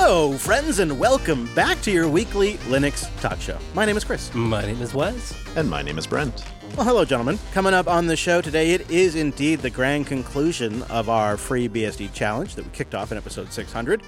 Hello, friends, and welcome back to your weekly Linux talk show. My name is Chris. My name is Wes. And my name is Brent. Well, hello, gentlemen. Coming up on the show today, it is indeed the grand conclusion of our free BSD challenge that we kicked off in episode 600.